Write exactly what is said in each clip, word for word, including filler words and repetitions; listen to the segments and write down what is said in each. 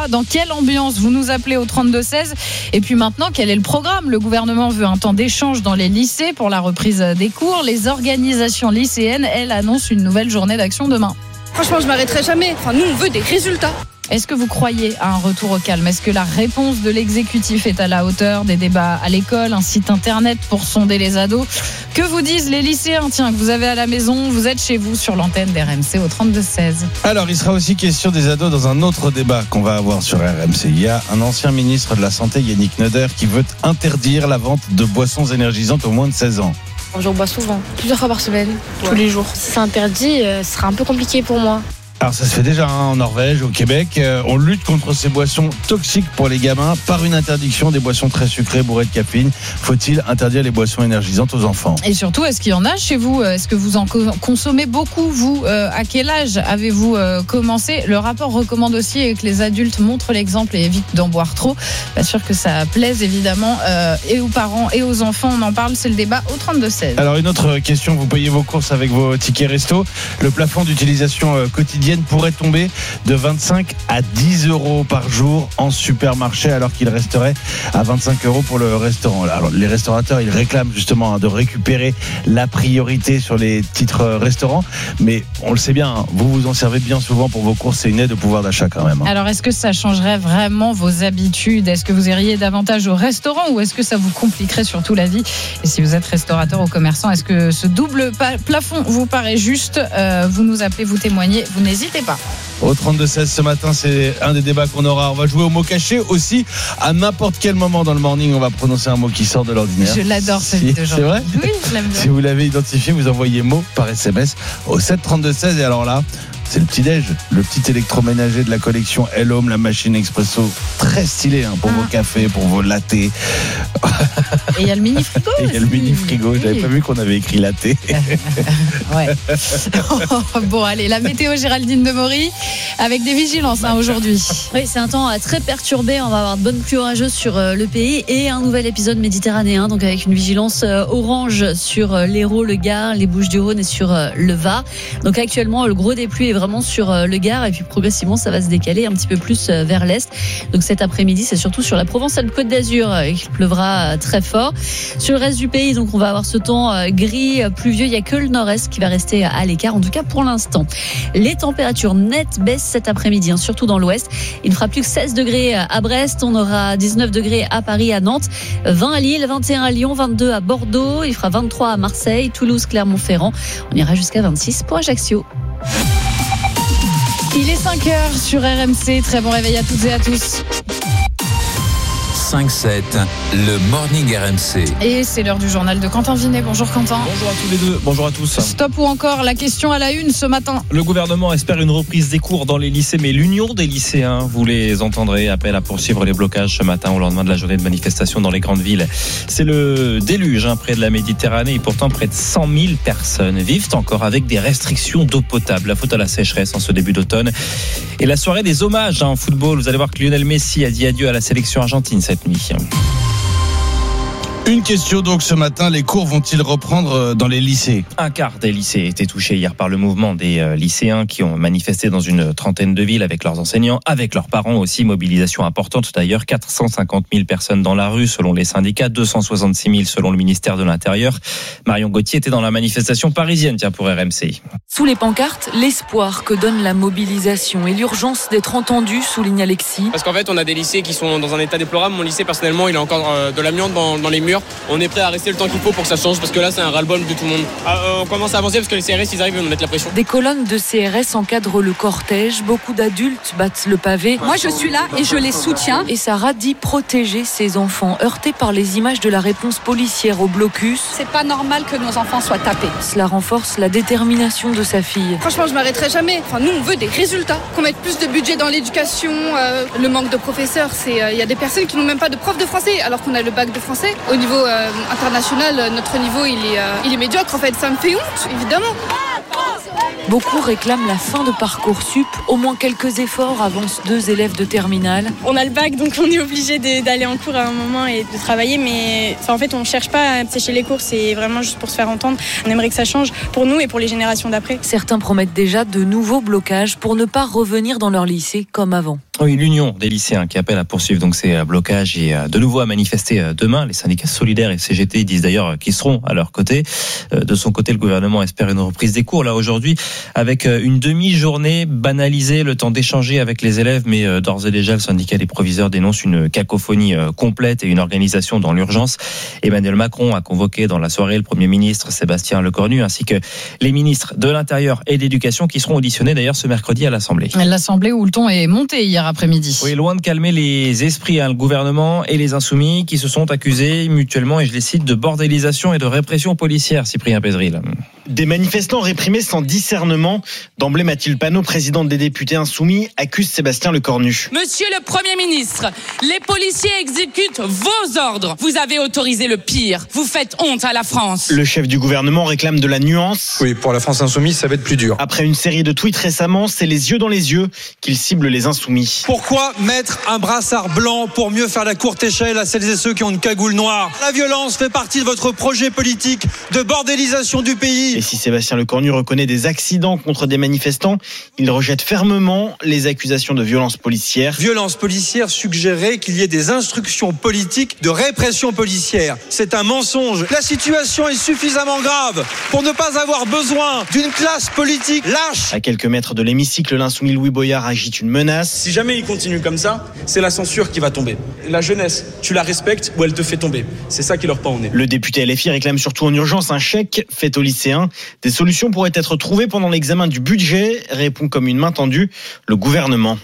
quoi, dans quelle ambiance vous nous appelez au trente-deux seize. Et puis maintenant, quel est le programme ? Le gouvernement veut un temps d'échange dans les lycées pour la reprise des cours. Les organisations lycéennes, elles, annoncent une nouvelle journée d'action demain. Franchement, je m'arrêterai jamais. Enfin, nous, on veut des résultats. Est-ce que vous croyez à un retour au calme ? Est-ce que la réponse de l'exécutif est à la hauteur des débats à l'école, un site internet pour sonder les ados ? Que vous disent les lycéens ? Tiens, que vous avez à la maison, vous êtes chez vous sur l'antenne d'R M C au trente-deux seize. Alors, il sera aussi question des ados dans un autre débat qu'on va avoir sur R M C. Il y a un ancien ministre de la Santé, Yannick Neuder, qui veut interdire la vente de boissons énergisantes aux moins de seize ans. J'en bois souvent, plusieurs fois par semaine, ouais. tous les jours. Si c'est interdit, euh, ce sera un peu compliqué pour moi. Alors ça se fait déjà hein, en Norvège, au Québec. Euh, on lutte contre ces boissons toxiques pour les gamins par une interdiction des boissons très sucrées bourrées de caféine. Faut-il interdire les boissons énergisantes aux enfants ? Et surtout, est-ce qu'il y en a chez vous ? Est-ce que vous en consommez beaucoup, vous ? euh, À quel âge avez-vous euh, commencé ? Le rapport recommande aussi que les adultes montrent l'exemple et évitent d'en boire trop. Pas sûr que ça plaise évidemment euh, et aux parents et aux enfants. On en parle, c'est le débat au trente-deux seize. Alors une autre question, vous payez vos courses avec vos tickets resto. Le plafond d'utilisation euh, quotidienne pourrait tomber de vingt-cinq à dix euros par jour en supermarché, alors qu'il resterait à vingt-cinq euros pour le restaurant. Alors, les restaurateurs, ils réclament justement hein, de récupérer la priorité sur les titres restaurants, mais on le sait bien, hein, vous vous en servez bien souvent pour vos courses, c'est une aide au pouvoir d'achat quand même. Hein. Alors, est-ce que ça changerait vraiment vos habitudes ? Est-ce que vous iriez davantage au restaurant ou est-ce que ça vous compliquerait surtout la vie ? Et si vous êtes restaurateur ou commerçant, est-ce que ce double pa- plafond vous paraît juste ? euh, Vous nous appelez, vous témoignez, vous n'hésitez pas. Au trente-deux seize ce matin, c'est un des débats qu'on aura. On va jouer au mot caché aussi. À n'importe quel moment dans le morning, on va prononcer un mot qui sort de l'ordinaire. Je l'adore, celui si, de Jean. C'est vrai ? Oui, je l'aime bien. Si vous l'avez identifié, vous envoyez mot par S M S au sept trente-deux seize. Et alors là, c'est le petit-déj, le petit électroménager de la collection Home, la machine expresso. Très stylé hein, pour ah. vos cafés, pour vos lattés. Et il y a le mini-frigo. Et il y a le mini-frigo. J'avais oui. pas vu qu'on avait écrit latte. Ouais. Bon, allez, la météo Géraldine Demory avec des vigilances hein, aujourd'hui. Oui, c'est un temps très perturbé. On va avoir de bonnes pluies orageuses sur le pays et un nouvel épisode méditerranéen, donc avec une vigilance orange sur l'Hérault, le Gard, les Bouches-du-Rhône et sur le Var. Donc actuellement, le gros des pluies est vraiment sur le Gard et puis progressivement, ça va se décaler un petit peu plus vers l'est. Donc cet après-midi, c'est surtout sur la Provence-Alpes-Côte d'Azur qu'il pleuvra très fort. Sur le reste du pays, donc on va avoir ce temps gris, pluvieux. Il n'y a que le nord-est qui va rester à l'écart, en tout cas pour l'instant. Les températures nettes baissent cet après-midi, hein, surtout dans l'ouest. Il ne fera plus que seize degrés à Brest, on aura dix-neuf degrés à Paris, à Nantes, vingt à Lille, vingt et un à Lyon, vingt-deux à Bordeaux, il fera vingt-trois à Marseille, Toulouse, Clermont-Ferrand. On ira jusqu'à vingt-six pour Ajaccio. Il est cinq heures sur R M C. Très bon réveil à toutes et à tous. cinq sept, le Morning R M C. Et c'est l'heure du journal de Quentin Vinet. Bonjour Quentin. Bonjour à tous les deux, bonjour à tous. Stop ou encore la question à la une ce matin. Le gouvernement espère une reprise des cours dans les lycées, mais l'Union des lycéens, vous les entendrez, appelle à poursuivre les blocages ce matin au lendemain de la journée de manifestation dans les grandes villes. C'est le déluge hein, près de la Méditerranée et pourtant près de cent mille personnes vivent encore avec des restrictions d'eau potable. La faute à la sécheresse en ce début d'automne. Et la soirée des hommages hein, en football, vous allez voir que Lionel Messi a dit adieu à la sélection argentine cette nuit. Une question donc ce matin, les cours vont-ils reprendre dans les lycées ? Un quart des lycées étaient touchés hier par le mouvement des lycéens qui ont manifesté dans une trentaine de villes avec leurs enseignants, avec leurs parents aussi. Mobilisation importante d'ailleurs, quatre cent cinquante mille personnes dans la rue selon les syndicats, deux cent soixante-six mille selon le ministère de l'Intérieur. Marion Gauthier était dans la manifestation parisienne, tiens, pour R M C. Sous les pancartes, l'espoir que donne la mobilisation et l'urgence d'être entendu, souligne Alexis. Parce qu'en fait, on a des lycées qui sont dans un état déplorable. Mon lycée, personnellement, il a encore euh, de l'amiante dans, dans les murs. On est prêt à rester le temps qu'il faut pour que ça change parce que là c'est un ras-le-bol de tout le monde. Ah, euh, on commence à avancer parce que les C R S ils arrivent et ils vont mettre la pression. Des colonnes de C R S encadrent le cortège, beaucoup d'adultes battent le pavé. Moi je suis là et je les soutiens. Et Sarah dit protéger ses enfants, heurtés par les images de la réponse policière au blocus. C'est pas normal que nos enfants soient tapés. Cela renforce la détermination de sa fille. Franchement je m'arrêterai jamais. Enfin nous on veut des résultats, qu'on mette plus de budget dans l'éducation, euh, le manque de professeurs, c'est il euh, y a des personnes qui n'ont même pas de prof de français alors qu'on a le bac de français. Au niveau euh, international, notre niveau il est, euh, il est médiocre en fait, ça me fait honte évidemment. Beaucoup réclament la fin de Parcoursup, au moins quelques efforts, avancent deux élèves de terminale. On a le bac donc on est obligé de, d'aller en cours à un moment et de travailler, mais enfin, en fait on ne cherche pas à sécher les cours, c'est vraiment juste pour se faire entendre. On aimerait que ça change pour nous et pour les générations d'après. Certains promettent déjà de nouveaux blocages pour ne pas revenir dans leur lycée comme avant. Oui, l'Union des lycéens qui appelle à poursuivre donc ces blocages et de nouveau à manifester demain. Les syndicats solidaires et C G T disent d'ailleurs qu'ils seront à leur côté. De son côté, le gouvernement espère une reprise des cours là aujourd'hui avec une demi-journée banalisée, le temps d'échanger avec les élèves, mais d'ores et déjà le syndicat des proviseurs dénonce une cacophonie complète et une organisation dans l'urgence. Emmanuel Macron a convoqué dans la soirée le Premier ministre Sébastien Lecornu ainsi que les ministres de l'Intérieur et de l'Éducation qui seront auditionnés d'ailleurs ce mercredi à l'Assemblée. L'Assemblée où le ton est monté hier après-midi. Oui, loin de calmer les esprits, hein, le gouvernement et les insoumis qui se sont accusés mutuellement, et je les cite, de bordélisation et de répression policière. Cyprien Pézril. Des manifestants réprimés sans discernement. D'emblée, Mathilde Panot, présidente des députés insoumis, accuse Sébastien Lecornu. Monsieur le Premier ministre, les policiers exécutent vos ordres. Vous avez autorisé le pire. Vous faites honte à la France. Le chef du gouvernement réclame de la nuance. Oui, pour la France insoumise, ça va être plus dur. Après une série de tweets récemment, c'est les yeux dans les yeux qu'il cible les insoumis. Pourquoi mettre un brassard blanc pour mieux faire la courte échelle à celles et ceux qui ont une cagoule noire? La violence fait partie de votre projet politique de bordélisation du pays. Et si Sébastien Lecornu reconnaît des accidents contre des manifestants, il rejette fermement les accusations de violence policière. Violence policière suggérait qu'il y ait des instructions politiques de répression policière. C'est un mensonge. La situation est suffisamment grave pour ne pas avoir besoin d'une classe politique lâche. À quelques mètres de l'hémicycle, l'insoumis Louis Boyard agite une menace. Si jamais il continue comme ça, c'est la censure qui va tomber. La jeunesse, tu la respectes ou elle te fait tomber. C'est ça qui leur pend au nez. Le député L F I réclame surtout en urgence un chèque fait aux lycéens. Des solutions pourraient être trouvées pendant l'examen du budget, répond comme une main tendue le gouvernement.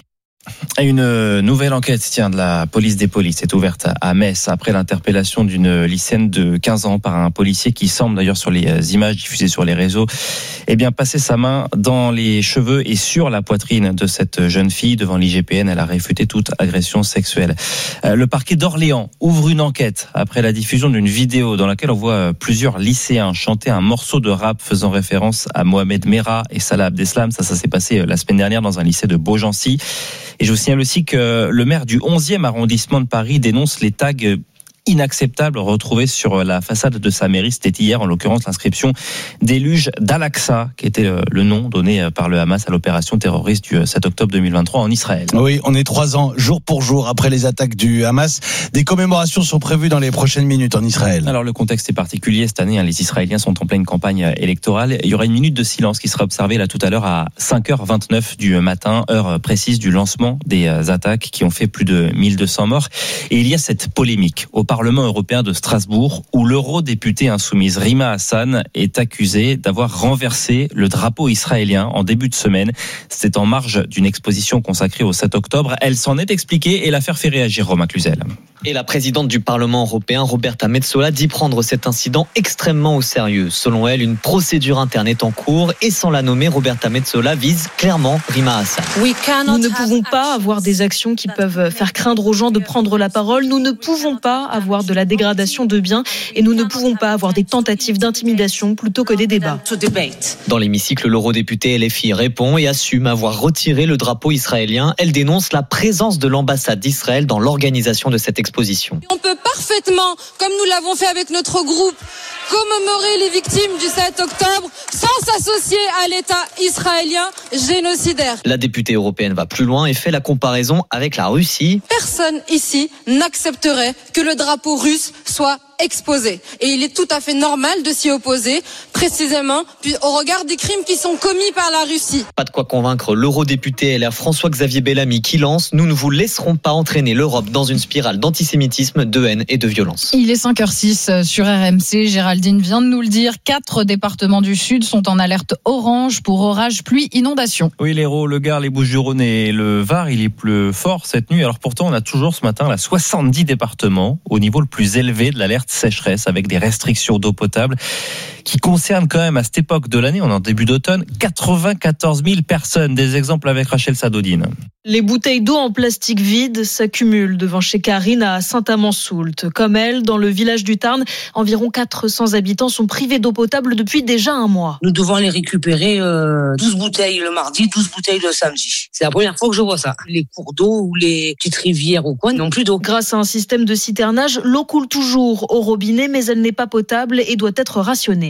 Une nouvelle enquête tiens, de la police des polices est ouverte à Metz après l'interpellation d'une lycéenne de quinze ans par un policier qui semble d'ailleurs sur les images diffusées sur les réseaux eh bien, passer sa main dans les cheveux et sur la poitrine de cette jeune fille. Devant l'I G P N, elle a réfuté toute agression sexuelle. Le parquet d'Orléans ouvre une enquête après la diffusion d'une vidéo dans laquelle on voit plusieurs lycéens chanter un morceau de rap faisant référence à Mohamed Merah et Salah Abdeslam. Ça, ça s'est passé la semaine dernière dans un lycée de Beaugency. Et je vous signale aussi que le maire du onzième arrondissement de Paris dénonce les tags inacceptables retrouvés sur la façade de sa mairie. C'était hier, en l'occurrence, l'inscription déluge d'Al-Aqsa, qui était le nom donné par le Hamas à l'opération terroriste du sept octobre deux mille vingt-trois en Israël. Oui, on est trois ans, jour pour jour, après les attaques du Hamas. Des commémorations sont prévues dans les prochaines minutes en Israël. Alors, le contexte est particulier. Cette année, les Israéliens sont en pleine campagne électorale. Il y aura une minute de silence qui sera observée là tout à l'heure à cinq heures vingt-neuf du matin, heure précise du lancement des attaques qui ont fait plus de mille deux cents morts. Et il y a cette polémique au Parlement européen de Strasbourg où l'eurodéputée insoumise Rima Hassan est accusée d'avoir renversé le drapeau israélien en début de semaine. C'était en marge d'une exposition consacrée au sept octobre. Elle s'en est expliquée et l'affaire fait réagir Romain Cluzel. Et la présidente du Parlement européen, Roberta Metsola, dit prendre cet incident extrêmement au sérieux. Selon elle, une procédure interne est en cours et sans la nommer, Roberta Metsola vise clairement Rima Hassan. Nous ne pouvons pas avoir des actions qui peuvent faire craindre aux gens de prendre la parole. Nous ne pouvons pas avoir de la dégradation de biens et nous ne pouvons pas avoir des tentatives d'intimidation plutôt que des débats. Dans l'hémicycle, l'eurodéputée L F I répond et assume avoir retiré le drapeau israélien. Elle dénonce la présence de l'ambassade d'Israël dans l'organisation de cette exposition. On peut parfaitement, comme nous l'avons fait avec notre groupe, commémorer les victimes du sept octobre sans s'associer à l'État israélien génocidaire. La députée européenne va plus loin et fait la comparaison avec la Russie. Personne ici n'accepterait que le drapeau russe soit exposé. Et il est tout à fait normal de s'y opposer, précisément au regard des crimes qui sont commis par la Russie. Pas de quoi convaincre l'eurodéputé L R François-Xavier Bellamy qui lance « Nous ne vous laisserons pas entraîner l'Europe dans une spirale d'antisémitisme, de haine et de violence ». Il est cinq heures six sur R M C. Géraldine vient de nous le dire. Quatre départements du Sud sont en alerte orange pour orage, pluie, inondation. Oui, l'Hérault, le Gard, les Bouches-du-Rhône et le Var, il pleut fort cette nuit. Alors pourtant, on a toujours ce matin là, soixante-dix départements au niveau le plus élevé de l'alerte sécheresse avec des restrictions d'eau potable qui concernent quand même à cette époque de l'année, on est en début d'automne, quatre-vingt-quatorze mille personnes. Des exemples avec Rachel Sadodine. Les bouteilles d'eau en plastique vide s'accumulent devant chez Karine à Saint-Amand-Soult. Comme elle, dans le village du Tarn, environ quatre cents habitants sont privés d'eau potable depuis déjà un mois. Nous devons aller récupérer euh, douze bouteilles le mardi, douze bouteilles le samedi. C'est la première fois que je vois ça. Les cours d'eau ou les petites rivières au coin n'ont plus d'eau. Grâce à un système de citernage, l'eau coule toujours au robinet, mais elle n'est pas potable et doit être rationnée.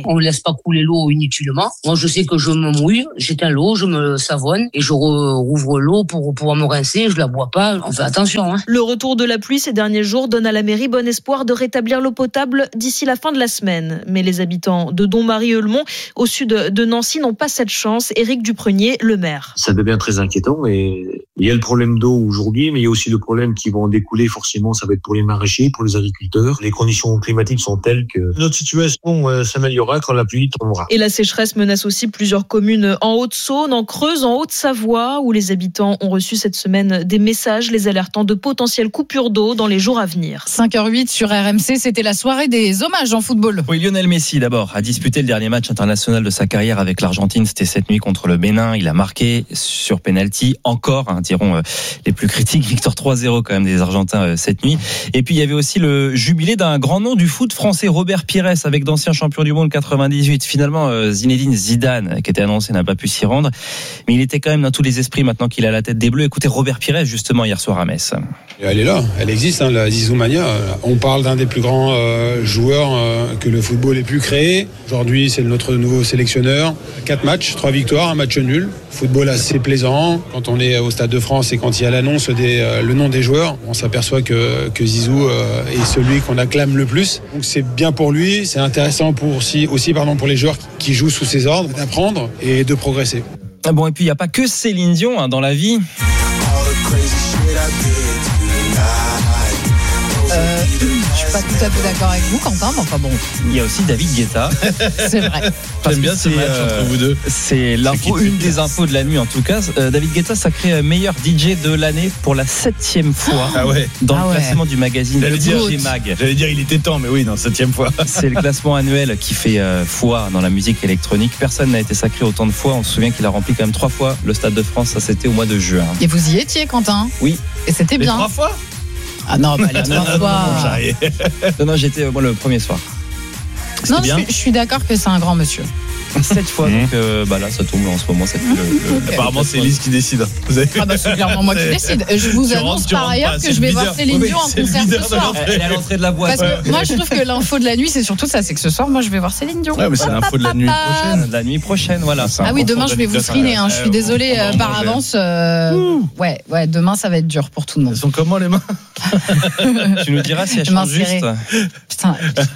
On ne laisse pas couler l'eau inutilement. Moi, je sais que je me mouille, j'éteins l'eau, je me savonne et je rouvre l'eau pour pouvoir me rincer. Je la bois pas. On fait attention. Hein. Le retour de la pluie ces derniers jours donne à la mairie bon espoir de rétablir l'eau potable d'ici la fin de la semaine. Mais les habitants de Donmarie-Heulemont, au sud de Nancy, n'ont pas cette chance. Éric Duprenier, le maire. Ça devient très inquiétant et il y a le problème d'eau aujourd'hui, mais il y a aussi le problème qui vont en découler forcément. Ça va être pour les maraîchers, pour les agriculteurs. Les conditions climatiques sont telles que notre situation euh, s'améliorera quand la pluie tombera. Et la sécheresse menace aussi plusieurs communes en Haute-Saône, en Creuse, en Haute-Savoie, où les habitants ont reçu cette semaine des messages les alertant de potentielles coupures d'eau dans les jours à venir. cinq heures huit sur R M C, c'était la soirée des hommages en football. Oui, Lionel Messi d'abord a disputé le dernier match international de sa carrière avec l'Argentine. C'était cette nuit contre le Bénin. Il a marqué sur penalty encore, hein, diront euh, les plus critiques. Victoire trois zéro quand même des Argentins euh, cette nuit. Et puis il y avait aussi le jubilé d'un grand nom du foot français, Robert Pires, avec d'anciens champions du monde quatre-vingt-dix-huit. Finalement, euh, Zinedine Zidane, qui était annoncé, n'a pas pu s'y rendre. Mais il était quand même dans tous les esprits maintenant qu'il a la tête des Bleus. Écoutez Robert Pires justement hier soir à Metz. Elle est là, elle existe, hein, la Zizou-mania. On parle d'un des plus grands euh, joueurs euh, que le football ait pu créer. Aujourd'hui, c'est notre nouveau sélectionneur. Quatre matchs, trois victoires, un match nul. Football assez plaisant. Quand on est au Stade de France et quand il y a l'annonce des euh, le nom des joueurs, on s'aperçoit que, que Zizou euh, est celui qu'on acclame le plus. Donc c'est bien pour lui, c'est intéressant pour aussi, aussi pardon, pour les joueurs qui jouent sous ses ordres, d'apprendre et de progresser. Ah bon, et puis il n'y a pas que Céline Dion hein, dans la vie. Euh, je suis pas tout à fait d'accord avec vous, Quentin, mais enfin bon. Il y a aussi David Guetta. C'est vrai. Parce J'aime bien que ce c'est, match euh, entre vous deux. C'est l'info, une des infos de la nuit en tout cas. Euh, David Guetta sacré meilleur D J de l'année pour la septième fois ah ouais. dans ah le ouais. classement du magazine J'allais D J dire, Mag. J'allais dire il était temps, mais oui, non, septième fois. C'est le classement annuel qui fait euh, foi dans la musique électronique. Personne n'a été sacré autant de fois. On se souvient qu'il a rempli quand même trois fois le Stade de France. Ça c'était au mois de juin. Et vous y étiez, Quentin? Oui. Et c'était Les bien. trois fois? Ah non, pas les trois fois. Non, non, j'étais euh, moi le premier soir. C'était Non, bien. je, je suis d'accord que c'est un grand monsieur. Sept fois, donc euh, bah là ça tombe en ce moment. Ça fait le, le- Okay. Apparemment, c'est Lise qui décide. Vous avez Ah bah c'est clairement moi qui décide. Je vous Tu annonce rentres, tu par rentres ailleurs pas, que c'est je vais le voir leader. Céline Oui, Dion en c'est le concert leader ce de soir. l'entrée. Elle est à l'entrée de la boîte. Parce que moi je trouve que l'info de la nuit c'est surtout ça, c'est que ce soir moi je vais voir Céline Dion. Ouais, mais c'est l'info de la nuit prochaine. La nuit prochaine, voilà. Ah oui, demain je vais vous screener, hein. Je suis désolée euh, par avance. euh, Ouais, ouais, demain ça va être dur pour tout le monde. Elles sont comment les mains? Tu nous diras si elle Les mains change juste. serrées. Putain.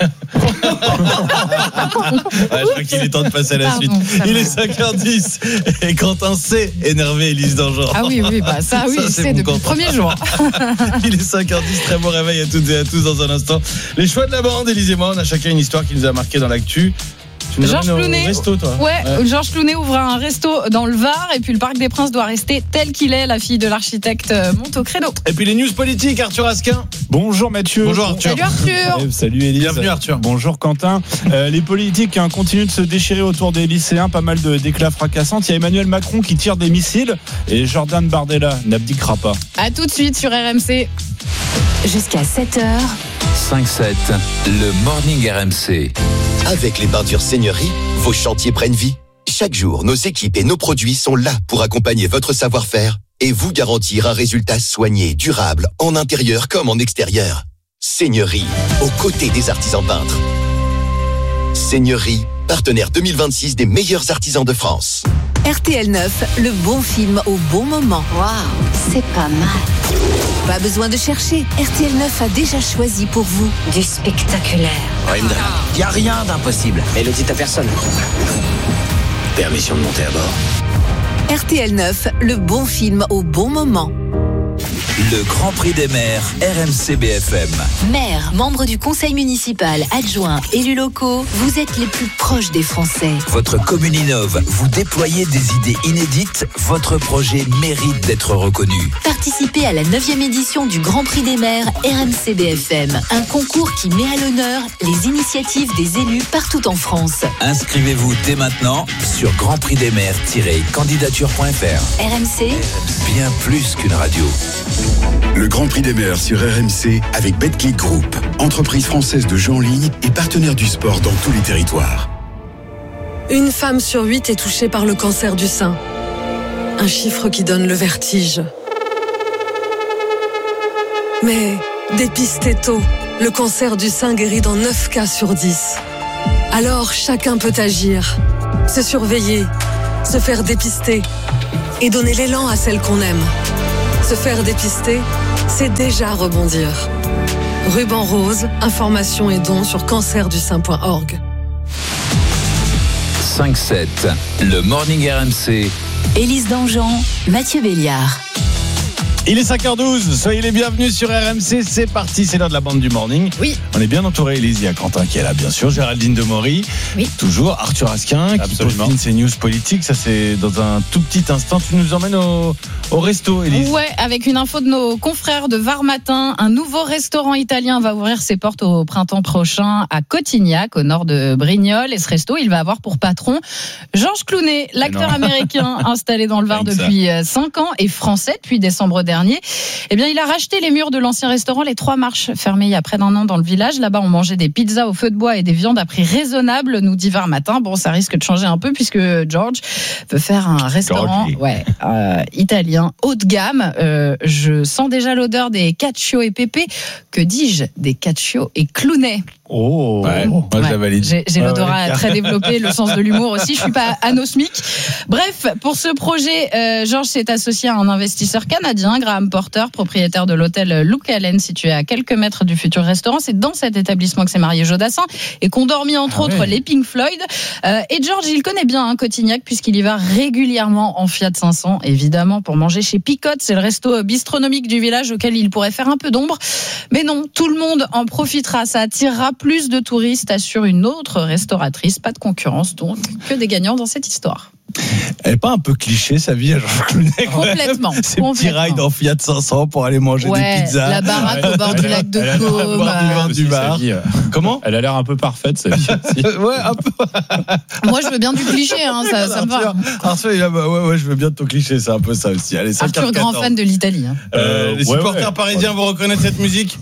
Ouais, je crois qu'il est temps de passer à la Pardon, suite. ça Il va. est cinq heures dix et Quentin s'est énervé, Élise Dangean. Ah oui, oui, bah ça oui, Ça, c'est mon depuis le Quentin. premier jour. Il est cinq heures dix, très bon réveil à toutes et à tous dans un instant. Les choix de la bande, Élise et moi, on a chacun une histoire qui nous a marqué dans l'actu. Tu nous Georges amènes au Clooney. resto, toi? Ouais, Georges Clooney ouvre un resto dans le Var et puis le Parc des Princes doit rester tel qu'il est. La fille de l'architecte euh, monte au créneau. Et puis les news politiques, Arthur Asquin. Bonjour Mathieu. Bonjour Arthur. Salut Arthur. Eh, Salut Élise. Bienvenue Arthur. Bonjour Quentin. Euh, les politiques hein, continuent de se déchirer autour des lycéens, pas mal de d'éclats fracassants. Il y a Emmanuel Macron qui tire des missiles et Jordan Bardella n'abdiquera pas. À tout de suite sur R M C. Jusqu'à sept heures. cinq sept, le Morning R M C. Avec les peintures Seigneurie, vos chantiers prennent vie. Chaque jour, nos équipes et nos produits sont là pour accompagner votre savoir-faire et vous garantir un résultat soigné, durable, en intérieur comme en extérieur. Seigneurie, aux côtés des artisans peintres. Seigneurie, partenaire deux mille vingt-six des meilleurs artisans de France. R T L neuf, le bon film au bon moment. Waouh, c'est pas mal. Pas besoin de chercher, R T L neuf a déjà choisi pour vous du spectaculaire. Il n'y a rien d'impossible. Mais le dites à personne. Permission de monter à bord. R T L neuf, le bon film au bon moment. Le Grand Prix des maires R M C B F M. Maire, membre du conseil municipal, adjoint, élus locaux, vous êtes les plus proches des Français. Votre commune innove, vous déployez des idées inédites, votre projet mérite d'être reconnu. Participez à la neuvième édition du Grand Prix des maires R M C B F M, un concours qui met à l'honneur les initiatives des élus partout en France. Inscrivez-vous dès maintenant sur grand prix des maires tiret candidature point f r. R M C, Bien plus qu'une radio. Le Grand Prix des maires sur R M C avec Betclic Group, entreprise française de jeux en ligne et partenaire du sport dans tous les territoires. Une femme sur huit est touchée par le cancer du sein. Un chiffre qui donne le vertige. Mais dépistez tôt, le cancer du sein guérit dans neuf cas sur dix. Alors chacun peut agir, se surveiller, se faire dépister et donner l'élan à celle qu'on aime. Se faire dépister, c'est déjà rebondir. Ruban rose, informations et dons sur cancer du sein point org. cinq sept, le Morning R M C. Élise Dangean, Mathieu Béliard. Il est cinq heures douze, soyez les bienvenus sur R M C, c'est parti, c'est l'heure de la bande du morning. Oui. On est bien entouré, Élise, il y a Quentin qui est là, bien sûr, Géraldine Demory, oui. Toujours, Arthur Asquin, Absolument. qui peaufine ses news politiques, ça c'est dans un tout petit instant, tu nous emmènes au, au resto, Élise. Ouais, avec une info de nos confrères de Var Matin, un nouveau restaurant italien va ouvrir ses portes au printemps prochain à Cotignac, au nord de Brignoles, et ce resto, il va avoir pour patron Georges Clooney, l'acteur américain installé dans le Var depuis cinq ans et français depuis décembre dernier. Eh bien, il a racheté les murs de l'ancien restaurant Les Trois Marches, fermé il y a près d'un an dans le village. Là-bas, on mangeait des pizzas au feu de bois et des viandes à prix raisonnable, nous dit Var Matin. Bon, ça risque de changer un peu puisque George veut faire un restaurant ouais, euh, italien haut de gamme. Euh, je sens déjà l'odeur des cacio et pepe. Que dis-je? Des cacio et Clooney. Oh, ouais, moi je la valide. J'ai, j'ai l'odorat ah ouais. très développé, le sens de l'humour aussi. Je suis pas anosmique. Bref, pour ce projet, euh, Georges s'est associé à un investisseur canadien, Graham Porter, propriétaire de l'hôtel Luke Allen, situé à quelques mètres du futur restaurant. C'est dans cet établissement que s'est marié Jodassin et qu'ont dormi entre ah autres ouais. les Pink Floyd. Euh, et Georges, il connaît bien hein, Cotignac puisqu'il y va régulièrement en Fiat cinq cents, évidemment pour manger chez Picotte. C'est le resto bistronomique du village auquel il pourrait faire un peu d'ombre. Mais non, tout le monde en profitera. Ça attirera plus de touristes, assure une autre restauratrice. Pas de concurrence, donc que des gagnants dans cette histoire. Elle n'est pas un peu cliché sa vie à Georges Clooney? Complètement. Ces petits rides en Fiat cinq cents pour aller manger ouais, des pizzas. La baraque au bord du lac de Caume. Du bar. Vie, euh... Comment? Elle a l'air un peu parfaite sa vie aussi. Ouais, un peu. Moi je veux bien du cliché, hein, ça, ça me va. Arthur, il a, ouais, ouais, je veux bien de ton cliché, c'est un peu ça aussi. Allez, Arthur, grand fan de l'Italie. Hein. Euh, les ouais, supporters ouais, parisiens ouais. Vous reconnaissent cette musique?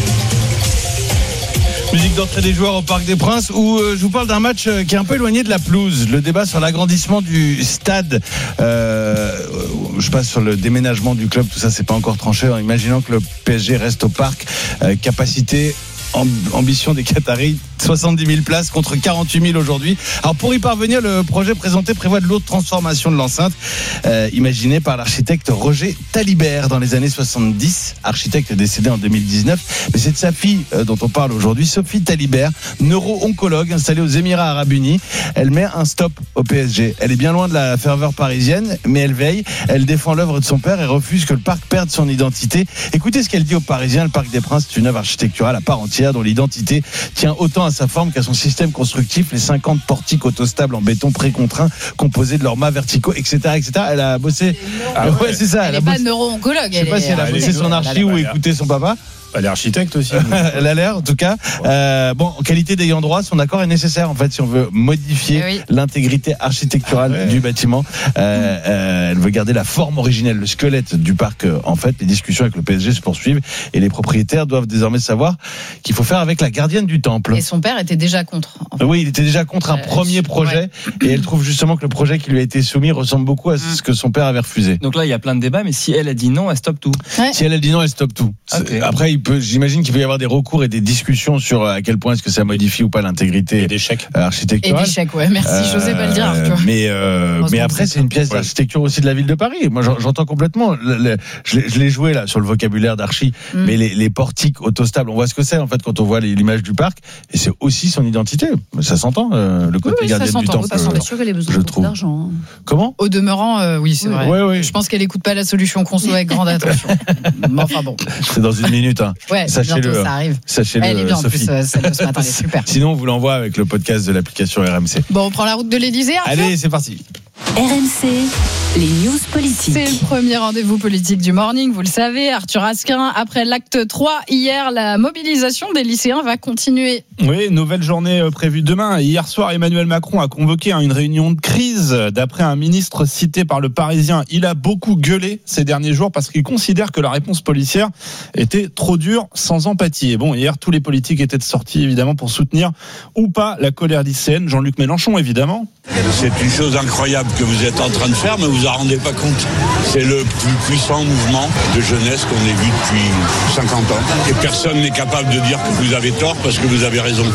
Musique d'entrée des joueurs au Parc des Princes où euh, je vous parle d'un match euh, qui est un peu éloigné de la pelouse. Le débat sur l'agrandissement du stade, euh, je passe sur le déménagement du club, tout ça c'est pas encore tranché. En imaginant que le P S G reste au Parc, euh, capacité, ambition des Qataris, soixante-dix mille places contre quarante-huit mille aujourd'hui. Alors pour y parvenir, le projet présenté prévoit de lourdes transformations de l'enceinte, euh, imaginé par l'architecte Roger Talibert dans les années soixante-dix, architecte décédé en deux mille dix-neuf. Mais c'est de sa fille euh, dont on parle aujourd'hui, Sophie Talibert, neuro-oncologue installée aux Émirats Arabes Unis. Elle met un stop au P S G. Elle est bien loin de la ferveur parisienne, mais elle veille, elle défend l'œuvre de son père et refuse que le parc perde son identité. Écoutez ce qu'elle dit aux Parisiens: le Parc des Princes est une œuvre architecturale à part entière dont l'identité tient autant à sa forme qu'à son système constructif, les cinquante portiques autostables en béton précontraint composés de leurs mâts verticaux, et cetera, et cetera. Elle a bossé. Ah ouais, ouais, c'est ça. Elle n'est pas neuro-oncologue. Je sais pas si elle a bossé son archi ou écouté son papa. Elle est architecte aussi. Elle a l'air, en tout cas. Euh, bon, en qualité d'ayant droit, son accord est nécessaire, en fait, si on veut modifier oui. l'intégrité architecturale ah ouais. du bâtiment. Euh, euh, elle veut garder la forme originelle, le squelette du parc. En fait, les discussions avec le P S G se poursuivent et les propriétaires doivent désormais savoir qu'il faut faire avec la gardienne du temple. Et son père était déjà contre. En fait. Oui, il était déjà contre un euh, premier projet ouais. et elle trouve justement que le projet qui lui a été soumis ressemble beaucoup à ce que son père avait refusé. Donc là, il y a plein de débats, mais si elle a dit non, elle stoppe tout. Ouais. Si elle a dit non, elle stoppe tout. Okay. Après, il peut, j'imagine qu'il peut y avoir des recours et des discussions sur à quel point est-ce que ça modifie ou pas l'intégrité et des chèques architecturale. Et des chèques, ouais. Merci, euh, j'osais pas le dire. Euh, mais euh, mais après, c'est une pièce d'architecture aussi de la ville de Paris. Moi, j'entends complètement. Le, le, je, l'ai, je l'ai joué là sur le vocabulaire d'archi, mm. mais les, les portiques autostables, on voit ce que c'est en fait quand on voit les, l'image du parc, et c'est aussi son identité. Ça s'entend euh, le côté oui, gardien du temple. C'est sûr qu'elle a besoin de d'argent. Comment? Au demeurant, euh, oui, c'est oui. vrai. Ouais, ouais. Je pense qu'elle écoute pas la solution conso avec grande attention. Mais enfin bon. C'est dans une minute. Hein. Ouais, sachez-le. Ça arrive. Sachez-le. Elle est bien Sophie. en plus, celle de ce matin, elle est super. Sinon, on vous l'envoie avec le podcast de l'application R M C. Bon, on prend la route de l'Élysée. Allez, c'est parti. R M C, les news politiques. C'est le premier rendez-vous politique du morning, vous le savez. Arthur Asquin, après l'acte trois, hier, la mobilisation des lycéens va continuer. Oui, nouvelle journée prévue demain. Hier soir, Emmanuel Macron a convoqué une réunion de crise. D'après un ministre cité par le Parisien, il a beaucoup gueulé ces derniers jours parce qu'il considère que la réponse policière était trop dure, sans empathie. Et bon, hier, tous les politiques étaient sortis, évidemment, pour soutenir ou pas la colère lycéenne. Jean-Luc Mélenchon, évidemment. C'est une chose incroyable que vous êtes en train de faire, mais vous en rendez pas compte. C'est le plus puissant mouvement de jeunesse qu'on ait vu depuis cinquante ans. Et personne n'est capable de dire que vous avez tort parce que vous avez raison.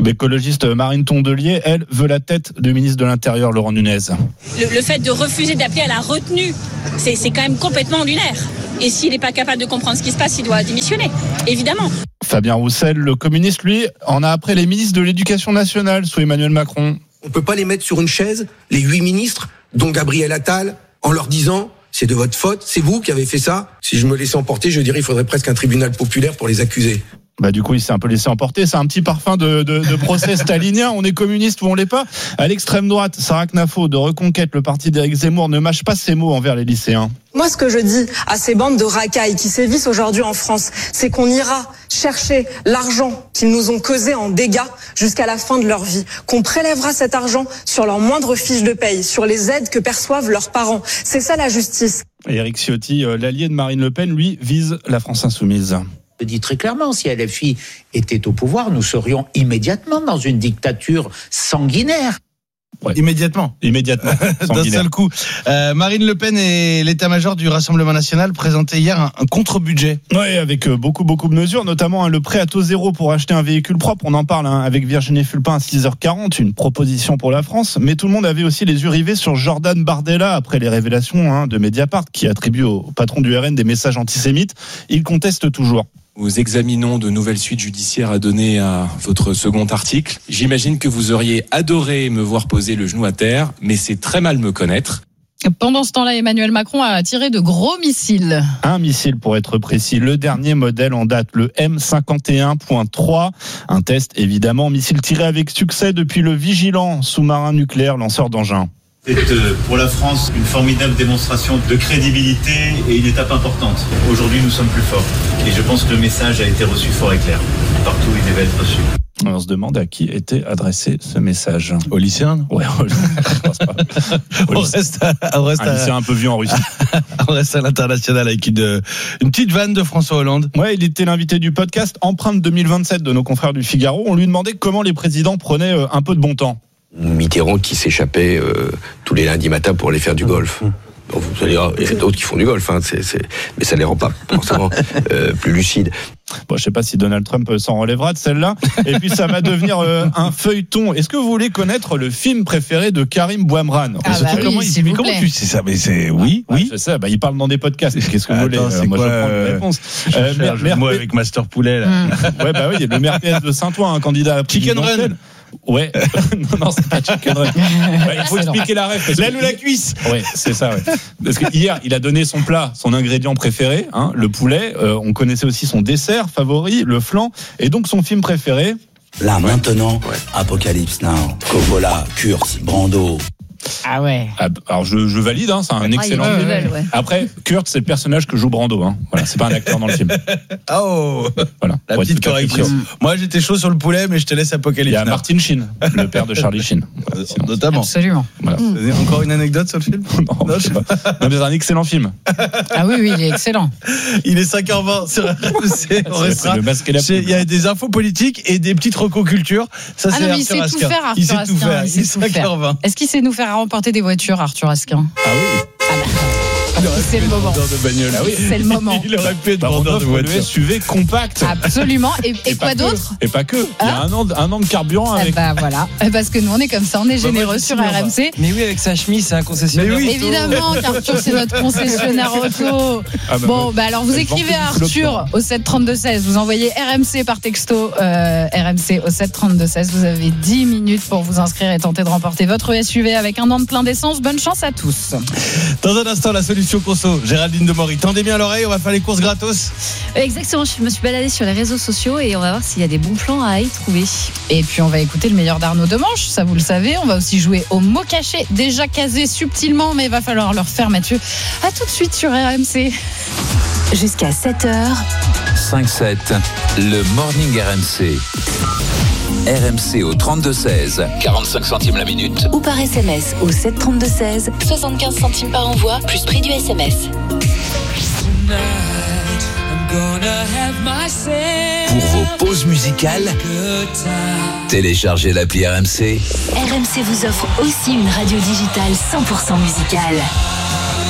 L'écologiste Marine Tondelier, elle, veut la tête du ministre de l'Intérieur, Laurent Nunez. Le, le fait de refuser d'appeler à la retenue, c'est, c'est quand même complètement lunaire. Et s'il n'est pas capable de comprendre ce qui se passe, il doit démissionner, évidemment. Fabien Roussel, le communiste, lui, en a après les ministres de l'Éducation nationale sous Emmanuel Macron. On ne peut pas les mettre sur une chaise, les huit ministres, dont Gabriel Attal, en leur disant « c'est de votre faute, c'est vous qui avez fait ça ». Si je me laissais emporter, je dirais qu'il faudrait presque un tribunal populaire pour les accuser. Bah du coup il s'est un peu laissé emporter, c'est un petit parfum de, de, de procès stalinien, on est communiste ou on l'est pas. À l'extrême droite, Sarah Knafo de Reconquête, le parti d'Éric Zemmour ne mâche pas ses mots envers les lycéens. Moi, ce que je dis à ces bandes de racailles qui sévissent aujourd'hui en France, c'est qu'on ira chercher l'argent qu'ils nous ont causé en dégâts jusqu'à la fin de leur vie, qu'on prélèvera cet argent sur leur moindre fiche de paye, sur les aides que perçoivent leurs parents. C'est ça la justice. Et Éric Ciotti, l'allié de Marine Le Pen, lui, vise la France insoumise. Je dis très clairement, si L F I était au pouvoir, nous serions immédiatement dans une dictature sanguinaire. Ouais. Immédiatement. Immédiatement. D'un seul coup. Euh, Marine Le Pen et l'état-major du Rassemblement national présentaient hier un, un contre-budget. Oui, avec beaucoup, beaucoup de mesures, notamment hein, le prêt à taux zéro pour acheter un véhicule propre. On en parle hein, avec Virginie Fulpin à six heures quarante, une proposition pour la France. Mais tout le monde avait aussi les yeux rivés sur Jordan Bardella après les révélations hein, de Mediapart qui attribue au patron du R N des messages antisémites. Il conteste toujours. Nous examinons de nouvelles suites judiciaires à donner à votre second article. J'imagine que vous auriez adoré me voir poser le genou à terre, mais c'est très mal me connaître. Pendant ce temps-là, Emmanuel Macron a tiré de gros missiles. Un missile pour être précis, le dernier modèle en date, le M cinquante et un point trois. Un test évidemment, missile tiré avec succès depuis le Vigilant, sous-marin nucléaire lanceur d'engins. C'est pour la France une formidable démonstration de crédibilité et une étape importante. Aujourd'hui, nous sommes plus forts. Et je pense que le message a été reçu fort et clair. Partout, il devait être reçu. On se demande à qui était adressé ce message. Aux lycéens? Ouais, on reste à, on reste un lycéen un peu vieux en Russie. On reste à l'international avec une, une petite vanne de François Hollande. Ouais, il était l'invité du podcast Empreinte deux mille vingt-sept de nos confrères du Figaro. On lui demandait comment les présidents prenaient un peu de bon temps. Mitterrand qui s'échappait euh, tous les lundis matins pour aller faire du golf. Bon, vous allez dire, il y a d'autres qui font du golf, hein, c'est, c'est, mais ça les rend pas forcément euh, plus lucides. Bon, je sais pas si Donald Trump s'en relèvera de celle-là. Et puis ça va devenir euh, un feuilleton. Est-ce que vous voulez connaître le film préféré de Karim Bouamran? Ah bah oui, comment, il, mais comment tu sais ça? Mais c'est oui, ah, oui. Je sais. Bah, il parle dans des podcasts. Qu'est-ce que vous voulez? C'est Moi, quoi, je prends une réponse. Euh, euh, mère, moi avec Master Poulet là. Mm. Ouais, bah oui, le maire P S de Saint-Ouen, un candidat à Chicken Run. Ouais, non, non, c'est pas Chicken Run. Ouais, il faut expliquer la ref. L'aile ou la cuisse? Ouais, c'est ça, ouais. Parce que hier, il a donné son plat, son ingrédient préféré, hein, le poulet. Euh, on connaissait aussi son dessert favori, le flan. Et donc son film préféré. Là, ouais. Maintenant, ouais. Apocalypse Now, Coppola, Kurtz, Brando. Ah ouais. Alors je, je valide, hein, c'est un excellent ah, film. Nouvelle, ouais. Après, Kurt, c'est le personnage que joue Brando. Hein. Voilà, c'est pas un acteur dans le film. Oh, voilà. La petite correction. Moi, j'étais chaud sur le poulet, mais je te laisse Apocalypse. Il y a Martin Sheen, le père de Charlie Sheen. Voilà, sinon, notamment. Absolument. Voilà. Mmh. Encore une anecdote sur le film? Non, non, je sais pas. Non, mais c'est un excellent film. Ah oui, oui, il est excellent. Il est cinq heures vingt sur R M C. On restera. Le masque et la il y a des infos politiques et des petites recocultures. Ça, ah c'est non, mais il sait tout faire, Arthur Il sait tout faire. Il, il est cinq heures vingt. Est-ce qu'il sait nous faire remporter des voitures, Arthur Asquin? Ah oui. Ah bah. C'est le moment. De bagnole. Ah oui. C'est le moment. Il aurait pu être bah, vendeur de voiture. Le S U V compact. Absolument. Et, et, et quoi d'autre? Et pas que. Hein? Il y a un an, un an de carburant avec. Bah voilà. Parce que nous on est comme ça, on est généreux bah, sur R M C. Mais oui, avec sa chemise, c'est un concessionnaire. Oui, évidemment, qu'Arthur c'est notre concessionnaire auto. Ah bah, bon, bah alors vous écrivez à Arthur au sept trente-deux seize. Vous envoyez R M C par texto euh, R M C au sept trente-deux seize. Vous avez dix minutes pour vous inscrire et tenter de remporter votre S U V avec un an de plein d'essence. Bonne chance à tous. Dans un instant, la solution conso. Géraldine Demory, tendez bien l'oreille, on va faire les courses gratos. Exactement, je me suis baladée sur les réseaux sociaux et on va voir s'il y a des bons plans à y trouver. Et puis on va écouter le meilleur d'Arnaud Demanche, ça vous le savez. On va aussi jouer au mot caché, déjà casé subtilement, mais il va falloir le refaire, Mathieu. À tout de suite sur R M C. Jusqu'à sept heures. cinq sept, le Morning R M C. R M C au trente-deux seize, quarante-cinq centimes la minute. Ou par S M S au sept trente-deux seize, soixante-quinze centimes par envoi, plus prix du S M S. Pour vos pauses musicales, téléchargez l'appli R M C. R M C vous offre aussi une radio digitale cent pour cent musicale.